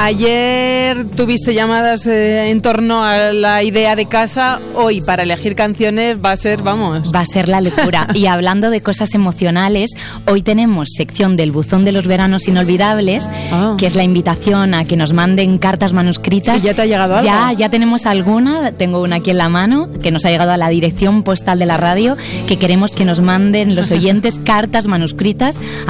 Ayer tuviste llamadas en torno a la idea de casa. Hoy, para elegir canciones, va a ser, vamos... Va a ser la locura. Y hablando de cosas emocionales, hoy tenemos sección del buzón de los veranos inolvidables, que es la invitación a que nos manden cartas manuscritas. ¿Y ya te ha llegado algo? Ya tenemos alguna. Tengo una aquí en la mano, que nos ha llegado a la dirección postal de la radio, que queremos que nos manden los oyentes cartas manuscritas